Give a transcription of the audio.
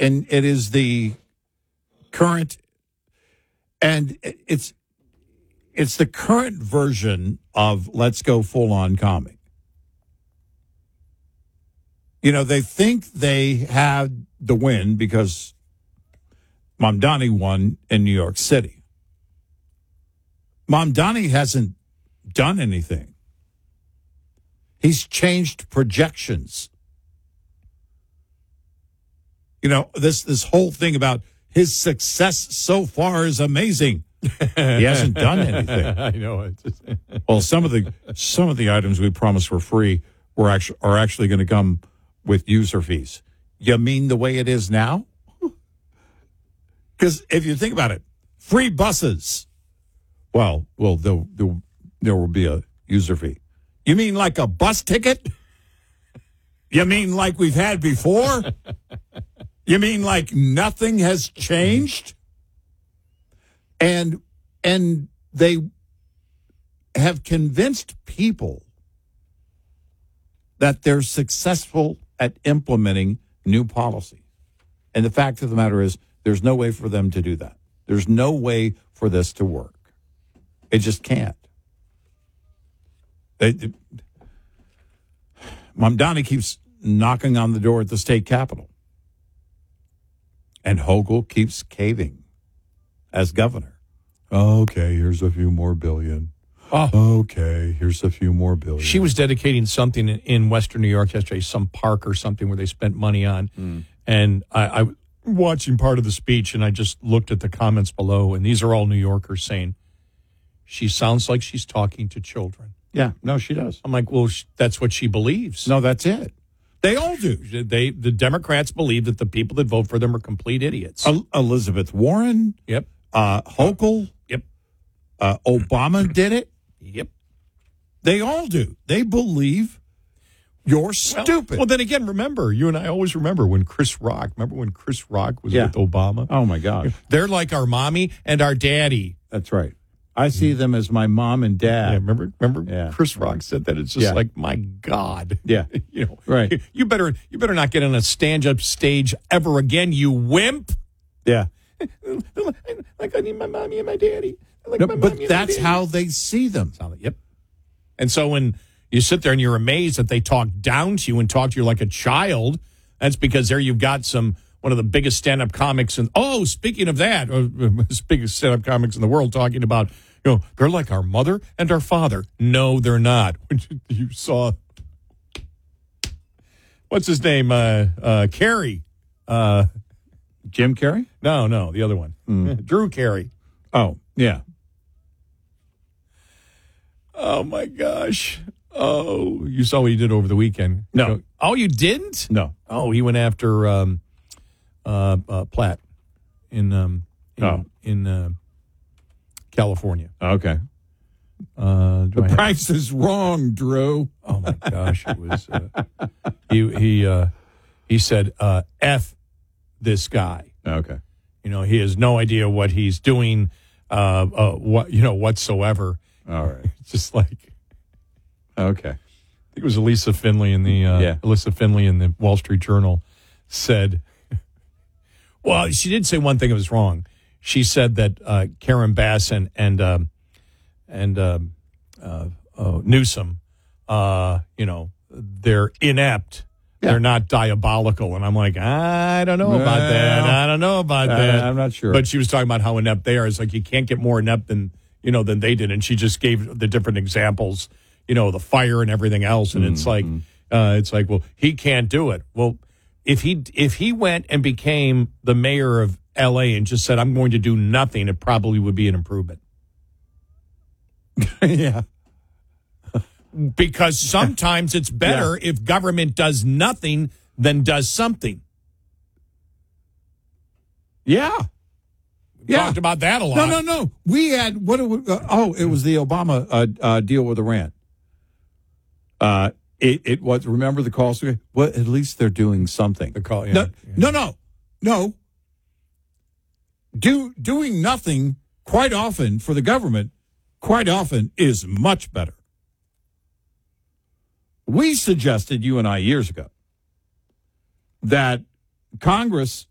and it is the current, and it's the current version of let's go full on commie. You know, they think they had the win because Mamdani won in New York City. Mamdani hasn't done anything. He's changed projections. You know, this whole thing about his success so far is amazing. He hasn't done anything. I know it. Well, some of the items we promised were free are actually going to come with user fees. You mean the way it is now? Because if you think about it, free buses. Well, there will be a user fee. You mean like a bus ticket? You mean like we've had before? You mean like nothing has changed? And they have convinced people that they're successful at implementing new policy. And the fact of the matter is, there's no way for them to do that. There's no way for this to work. It just can't. Mamdani keeps knocking on the door at the state capitol. And Hochul keeps caving as governor. Okay, here's a few more billion. Oh. Okay, here's a few more billion. She was dedicating something in Western New York yesterday, some park or something where they spent money on. And I was watching part of the speech, and I just looked at the comments below, and these are all New Yorkers saying, she sounds like she's talking to children. Yeah, no, she does. I'm like, well, that's what she believes. No, that's it. They all do. The Democrats believe that the people that vote for them are complete idiots. Elizabeth Warren. Yep. Hochul. Yep. Obama did it. Yep. They all do. They believe you're stupid. Well, then again, remember, you and I always remember when Chris Rock was with Obama? Oh, my God. They're like our mommy and our daddy. That's right. I see them as my mom and dad. Yeah, remember Chris Rock said that. It's just like, my God. Yeah. You know, right. You better not get on a stand-up stage ever again, you wimp. Yeah. Like, I need my mommy and my daddy. But that's how they see them. Yep. And so when you sit there and you're amazed that they talk down to you and talk to you like a child, that's because there you've got one of the biggest stand-up comics. Speaking of that, biggest stand-up comics in the world talking about, they're like our mother and our father. No, they're not. You saw, what's his name? Carey. Jim Carrey? No, the other one. Drew Carey. Oh, yeah. Oh, my gosh. Oh, you saw what he did over the weekend. No. Oh, you didn't? No. Oh, he went after Platt in California. Okay. The price is wrong, Drew. Oh my gosh, it was. He said, "F this guy." Okay. He has no idea what he's doing, whatsoever. All right. It's just like. Okay. I think it was Elisa Finley in the Wall Street Journal said. Well, she did say one thing that was wrong. She said that Karen Bass and Newsom, they're inept. Yeah. They're not diabolical. And I'm like, I don't know about that. I don't know about that. I'm not sure. But she was talking about how inept they are. It's like you can't get more inept than they did. And she just gave the different examples, the fire and everything else. And it's like, well, he can't do it. Well, if he went and became the mayor of L.A. and just said, I'm going to do nothing, it probably would be an improvement. Yeah. Because sometimes it's better if government does nothing than does something. Yeah. We talked about that a lot. No. We had, it was the Obama deal with Iran. It was, remember the calls? Well, at least they're doing something. The call, No. Doing nothing quite often for the government, is much better. We suggested, you and I, years ago, that Congress